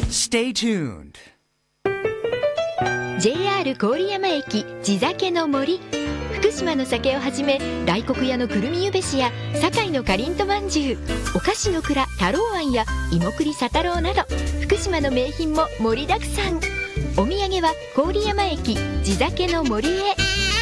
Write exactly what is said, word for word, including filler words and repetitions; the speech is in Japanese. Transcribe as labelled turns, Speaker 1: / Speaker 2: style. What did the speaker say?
Speaker 1: Stay tuned.
Speaker 2: ジェイアール 郡山駅地酒の森。福島の酒をはじめ大黒屋のくるみゆべしや堺のかりんとまんじゅう、お菓子の蔵太郎庵や芋栗佐太郎など福島の名品も盛りだくさん。お土産は郡山駅地酒の森へ。